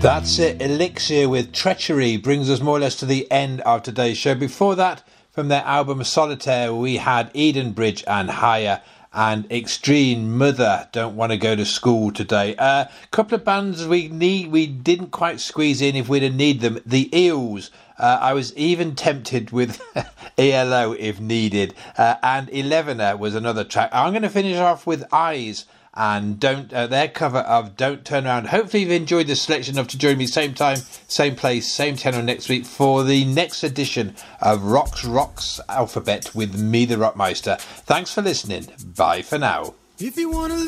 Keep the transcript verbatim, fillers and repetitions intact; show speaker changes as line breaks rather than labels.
That's it. Elixir with Treachery brings us more or less to the end of today's show. Before that, from their album Solitaire, we had Eden Bridge and Higher, and Extreme Mother Don't Want to Go to School Today. A uh, couple of bands we need we didn't quite squeeze in if we'd have need them. The Eels. Uh, I was even tempted with E L O if needed. Uh, and Elevener was another track. I'm going to finish off with Eyes and don't uh, their cover of Don't Turn Around. Hopefully you've enjoyed the selection of To Join Me same time, same place, same channel next week for the next edition of Rocks Rocks Alphabet with me, the Rockmeister. Thanks for listening. Bye for now. If you want to